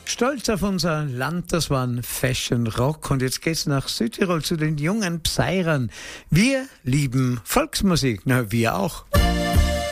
Stolz auf unser Land, das waren Fashion Rock. Und jetzt geht's nach Südtirol zu den jungen Pseirern. Wir lieben Volksmusik. Na, wir auch.